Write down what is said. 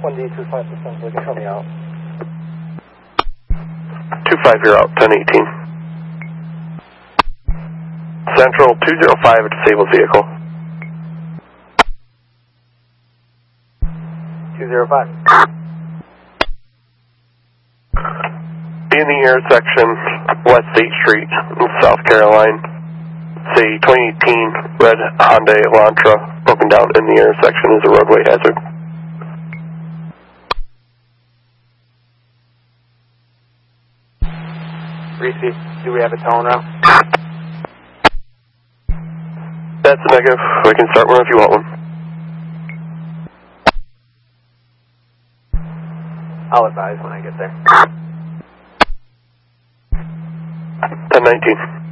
1D25 looking for me out. 25, you're out, 1018. Central 205, a disabled vehicle. 205. Be in the intersection, West 8th Street, in South Carolina. Say 2018 red Hyundai Elantra, broken down in the intersection is a roadway hazard. Reese, do we have a towing route? That's a negative. We can start one if you want one. I'll advise when I get there. 1019.